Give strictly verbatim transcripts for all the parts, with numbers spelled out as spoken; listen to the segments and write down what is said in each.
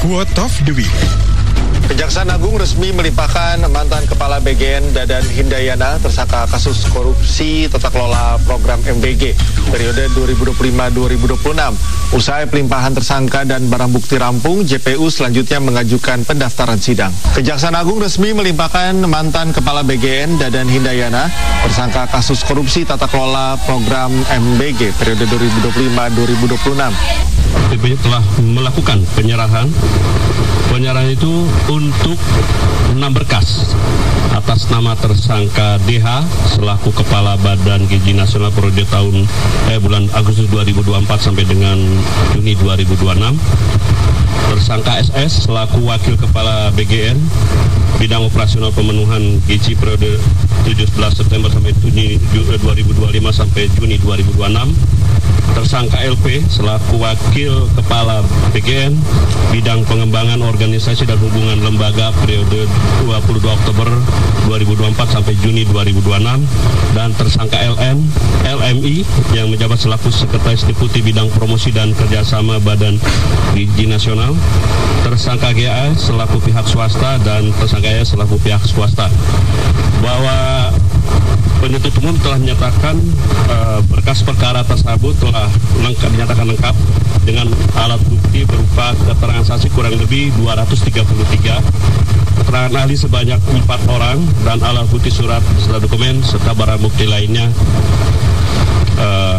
Quote of the Week. Kejaksaan Agung resmi melimpahkan mantan Kepala B G N Dadan Hindayana tersangka kasus korupsi tata kelola program M B G periode dua ribu dua puluh lima sampai dua ribu dua puluh enam. Usai pelimpahan tersangka dan barang bukti rampung, J P U selanjutnya mengajukan pendaftaran sidang. Kejaksaan Agung resmi melimpahkan mantan Kepala B G N Dadan Hindayana tersangka kasus korupsi tata kelola program M B G periode dua ribu dua puluh lima sampai dua ribu dua puluh enam. P B telah melakukan penyerahan Penyerahan itu untuk enam berkas atas nama tersangka D H selaku Kepala Badan Gizi Nasional periode tahun eh, bulan Agustus dua ribu dua puluh empat sampai dengan Juni dua ribu dua puluh enam. Tersangka S S selaku Wakil Kepala B G N bidang operasional pemenuhan gizi periode tujuh belas September sampai Juni dua ribu dua puluh lima sampai Juni dua ribu dua puluh enam. Tersangka L P selaku Wakil Kepala B G N bidang pengembangan organisasi dan hubungan lembaga periode dua puluh dua Oktober dua ribu dua puluh empat sampai Juni dua ribu dua puluh enam, dan tersangka L M L M I yang menjabat selaku Sekretaris Deputi Bidang Promosi dan Kerjasama Badan Gizi Nasional, tersangka G A selaku pihak swasta dan tersangka E selaku pihak swasta. Bahwa penuntut umum telah menyatakan uh, berkas perkara tersebut telah lengkap, dinyatakan lengkap dengan alat bukti berupa keterangan saksi kurang lebih dua ratus tiga puluh tiga, keterangan ahli sebanyak empat orang, dan alat bukti surat serta dokumen serta barang bukti lainnya. Uh,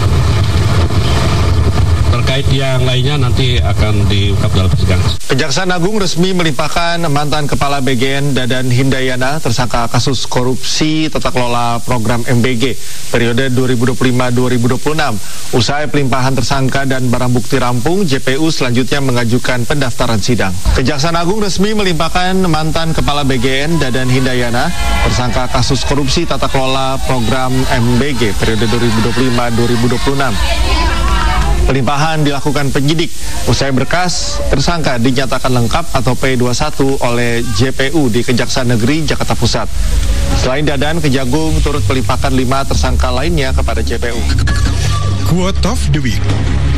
Terkait yang lainnya nanti akan diungkap dalam persidangan. Kejaksaan Agung resmi melimpahkan mantan Kepala B G N Dadan Hindayana tersangka kasus korupsi tata kelola program M B G periode dua ribu dua puluh lima sampai dua ribu dua puluh enam. Usai pelimpahan tersangka dan barang bukti rampung, J P U selanjutnya mengajukan pendaftaran sidang. Kejaksaan Agung resmi melimpahkan mantan Kepala B G N Dadan Hindayana tersangka kasus korupsi tata kelola program M B G periode dua ribu dua puluh lima sampai dua ribu dua puluh enam. Pelimpahan dilakukan penyidik. Usai berkas, tersangka dinyatakan lengkap atau P dua puluh satu oleh J P U di Kejaksaan Negeri Jakarta Pusat. Selain Dadan, Kejagung turut melimpahkan lima tersangka lainnya kepada J P U. Quote of the Week.